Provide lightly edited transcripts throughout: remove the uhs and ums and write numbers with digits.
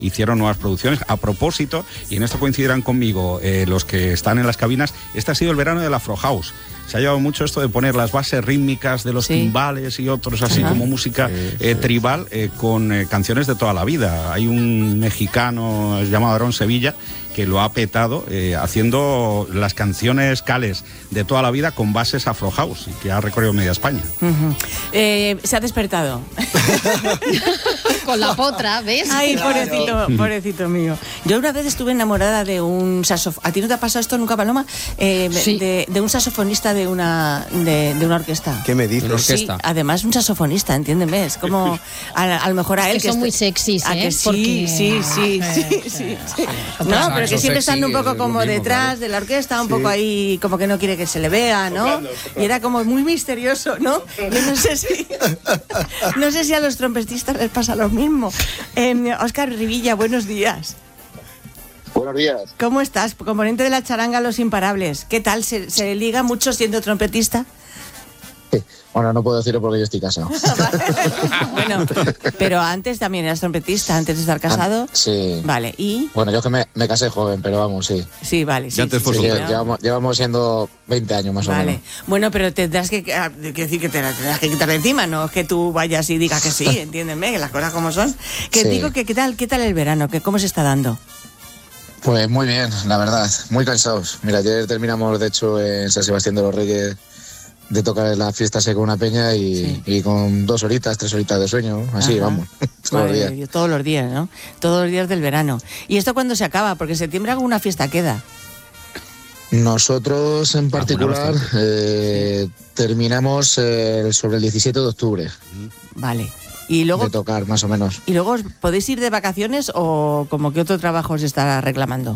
hicieron nuevas producciones. A propósito, y en esto coincidirán conmigo los que están en las cabinas, este ha sido el verano del Afro House. Se ha llevado mucho esto de poner las bases rítmicas de los timbales y otros así como música tribal con canciones de toda la vida. Hay un mexicano llamado Aarón Sevilla que lo ha petado haciendo las canciones cales de toda la vida con bases Afro House y que ha recorrido media España. Se ha despertado. Con la potra, ¿ves? Ay, pobrecito mío. Yo una vez estuve enamorada de un saxofonista. ¿A ti no te ha pasado esto nunca, Paloma? Sí. De un saxofonista de una orquesta. ¿Qué me dices? Sí, además un saxofonista, entiéndeme. Es como, a lo mejor a él... Es que son muy sexys, ¿eh? Que sí. No, pero que siempre están un poco como detrás de la orquesta, un poco ahí, como que no quiere que se le vea, ¿no? Y era como muy misterioso, ¿no? Yo no sé si a los trompetistas les pasa lo mismo. Óscar Rivilla, buenos días. Buenos días. ¿Cómo estás? Componente de la charanga Los Imparables. ¿Qué tal? ¿Se liga mucho siendo trompetista? Bueno, no puedo decirlo porque yo estoy casado. Bueno, pero antes también eras trompetista, antes de estar casado. Sí. Vale, ¿y? Bueno, yo es que me casé joven, pero vamos, sí. Sí, vale. Sí, antes fue llevamos siendo 20 años más o menos. Vale. Bueno, pero tendrás que decir que te la tendrás que quitar de encima, no es que tú vayas y digas que sí, entiéndeme, que las cosas como son. Que digo que ¿qué tal el verano? ¿Cómo se está dando? Pues muy bien, la verdad, muy cansados. Mira, ayer terminamos, de hecho, en San Sebastián de los Reyes de tocar en la fiesta con una peña y con 2 horitas, 3 horitas de sueño, así. Ajá. Vamos, todos los días. Todos los días, ¿no? Todos los días del verano. ¿Y esto cuándo se acaba? Porque en septiembre alguna fiesta queda. Nosotros en particular terminamos sobre el 17 de octubre. Vale. Y luego, de tocar, más o menos. ¿Y luego podéis ir de vacaciones o como que otro trabajo os está reclamando?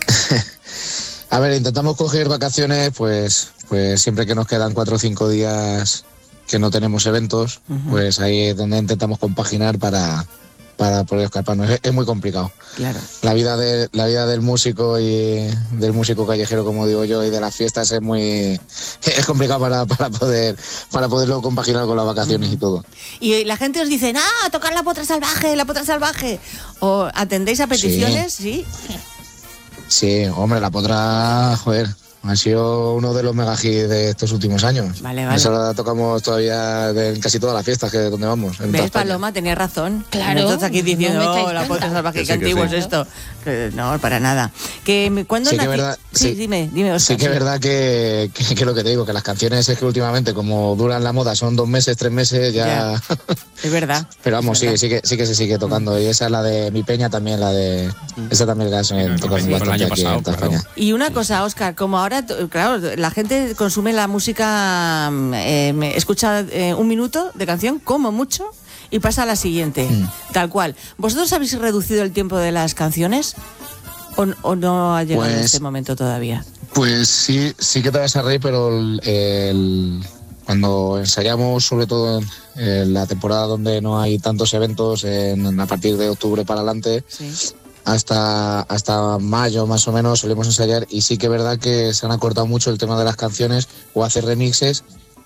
A ver, intentamos coger vacaciones, pues siempre que nos quedan 4 o 5 días que no tenemos eventos, pues ahí es donde intentamos compaginar para poder escaparnos. Es muy complicado. Claro. La vida del músico y del músico callejero, como digo yo, y de las fiestas es complicado para poderlo compaginar con las vacaciones y todo. Y la gente os dice, tocar la potra salvaje. ¿O atendéis a peticiones? Sí. Sí, hombre, la potra, joder, ha sido uno de los mega hits de estos últimos años. Vale. Esa la tocamos todavía en casi todas las fiestas donde vamos. ¿Ves, Paloma? Tenías razón. Claro. Entonces aquí diciendo, la potra salvaje, qué antiguo es esto. No, para nada. ¿Cuándo sí, que verdad, dime, Oscar. Sí que es verdad que lo que te digo, que las canciones es que últimamente, como duran la moda, son 2 meses, 3 meses, ya... Es verdad. Pero vamos, sí que se sigue tocando. Y esa es la de Mi Peña también, esa también la tocamos bastante aquí en España. Y una cosa, Óscar, como ahora, claro, la gente consume la música, escucha 1 minuto de canción, como mucho, y pasa a la siguiente, tal cual. ¿Vosotros habéis reducido el tiempo de las canciones o no ha llegado este momento todavía? Pues sí que te vas a reír, pero cuando ensayamos, sobre todo en la temporada donde no hay tantos eventos, a partir de octubre para adelante, hasta mayo más o menos solemos ensayar, y sí que es verdad que se han acortado mucho el tema de las canciones o hacer remixes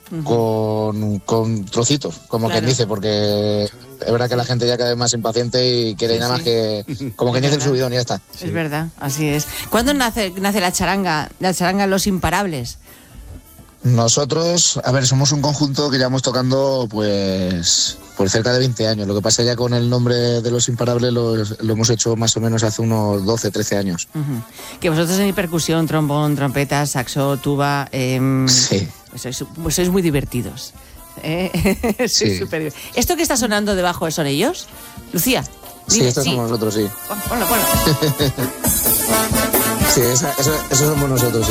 con trocitos, como quien dice, porque es verdad que la gente ya cada vez más impaciente y quiere nada más que como que dice el subidón y ya está. Es verdad, así es. ¿Cuándo nace la charanga Los Imparables? Nosotros, a ver, somos un conjunto que llevamos tocando pues por cerca de 20 años. Lo que pasa ya con el nombre de Los Imparables lo hemos hecho más o menos hace unos 12, 13 años. Que vosotros tenéis percusión, trombón, trompeta, saxo, tuba... sí. Sois muy divertidos. Sí. Súper. ¿Esto que está sonando debajo son ellos? Lucía. Dime, sí, estos somos nosotros, sí. Ponlo. Sí, eso somos nosotros, sí.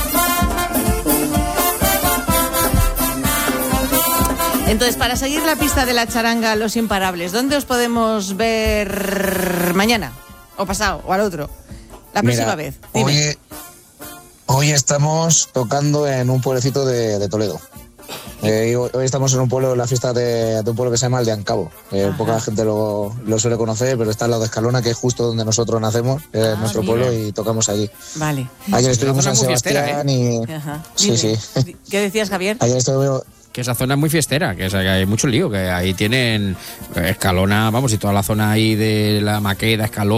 Entonces, para seguir la pista de la charanga Los Imparables, ¿dónde os podemos ver mañana? ¿O pasado? ¿O al otro? La próxima vez. Dime. Hoy estamos tocando en un pueblecito de Toledo. Hoy estamos en un pueblo, la fiesta de un pueblo que se llama Aldeancabo. Poca gente lo suele conocer, pero está al lado de Escalona, que es justo donde nosotros nacemos, nuestro pueblo, y tocamos allí. Vale. Ayer estuvimos en San Sebastián y... Ajá. Sí. ¿Qué decías, Javier? Ayer que esa zona es muy fiestera, que hay mucho lío, que ahí tienen Escalona, vamos, y toda la zona ahí de la Maqueda, Escalona,